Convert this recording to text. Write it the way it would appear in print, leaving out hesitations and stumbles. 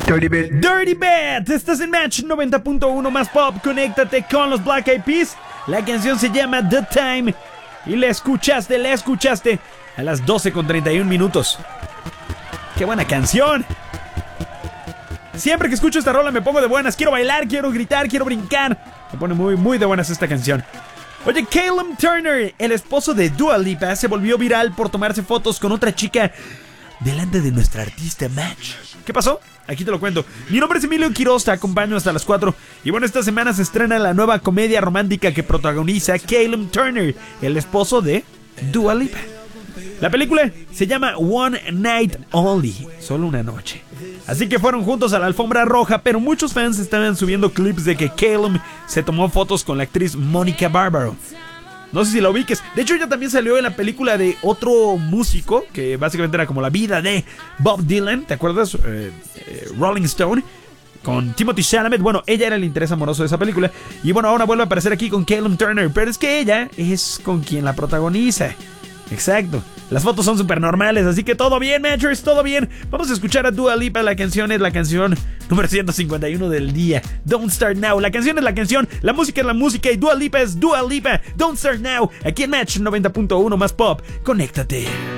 Dirty Bet, estás en Match 90.1 más Pop. Conéctate con los Black Eyed Peas. La canción se llama The Time y la escuchaste a las 12:31. ¡Qué buena canción! Siempre que escucho esta rola me pongo de buenas. Quiero bailar, quiero gritar, quiero brincar. Me pone muy de buenas esta canción. Oye, Callum Turner, el esposo de Dua Lipa, se volvió viral por tomarse fotos con otra chica delante de nuestra artista Match. ¿Qué pasó? Aquí te lo cuento. Mi nombre es Emilio Quiroz, te acompaño hasta las 4. Y bueno, esta semana se estrena la nueva comedia romántica que protagoniza Callum Turner, el esposo de Dua Lipa. La película se llama One Night Only, solo una noche. Así que fueron juntos a la alfombra roja, pero muchos fans estaban subiendo clips de que Callum se tomó fotos con la actriz Monica Barbaro. No sé si la ubiques. De hecho, ella también salió en la película de otro músico, que básicamente era como la vida de Bob Dylan. ¿Te acuerdas? Rolling Stone, con Timothy Chalamet. Bueno, ella era el interés amoroso de esa película. Y bueno, ahora vuelve a aparecer aquí con Callum Turner. Pero es que ella es con quien la protagoniza. Exacto. Las fotos son súper normales, así que todo bien, Matchers, todo bien. Vamos a escuchar a Dua Lipa. La canción es la canción número 151 del día. Don't Start Now. La canción es la canción, la música es la música y Dua Lipa es Dua Lipa. Don't Start Now. Aquí en Match 90.1 más Pop. Conéctate.